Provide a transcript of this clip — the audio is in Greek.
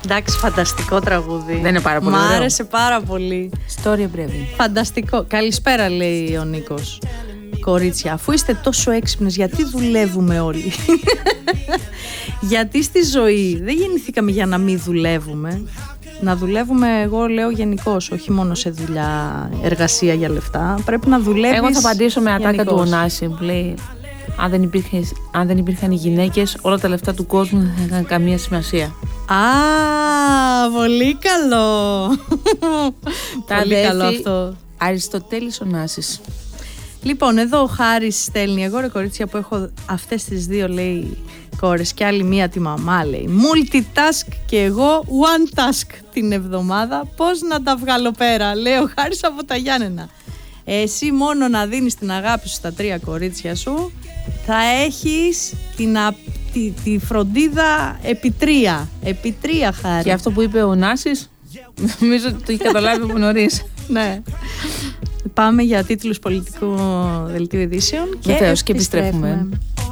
Εντάξει, φανταστικό τραγούδι. Δεν είναι πάρα πολύ Μ' ωραίο? άρεσε πάρα πολύ. Story brevi. Φανταστικό. Καλησπέρα, λέει ο Νίκος. Κορίτσια, αφού είστε τόσο έξυπνες, γιατί δουλεύουμε όλοι? Γιατί στη ζωή δεν γεννηθήκαμε για να μην δουλεύουμε. Να δουλεύουμε, εγώ λέω γενικώς, όχι μόνο σε δουλειά, εργασία για λεφτά. Πρέπει να δουλεύεις. Εγώ θα απαντήσω με ατάκα γενικώς. του Ωνάση που λέει: αν δεν υπήρχαν οι γυναίκες, όλα τα λεφτά του κόσμου δεν θα είχαν καμία σημασία. Α, πολύ καλό. Πολύ καλό αυτό. Αριστοτέλης Ωνάσης. Λοιπόν, εδώ ο Χάρης στέλνει: εγώ ρε κορίτσια που έχω αυτές τις δύο, λέει, κόρες και άλλη μία τη μαμά, λέει, multitask και εγώ one task την εβδομάδα, πώς να τα βγάλω πέρα? Λέει ο Χάρης από τα Γιάννενα. Εσύ μόνο να δίνεις την αγάπη σου στα 3 κορίτσια σου, θα έχεις τη φροντίδα επί 3. Επί 3, Χάρη. Και αυτό που είπε ο Ωνάσης, νομίζω ότι το έχει καταλάβει από νωρίς. Ναι. Πάμε για τίτλους πολιτικού δελτίου ειδήσεων Βεβαίως, και επιστρέφουμε.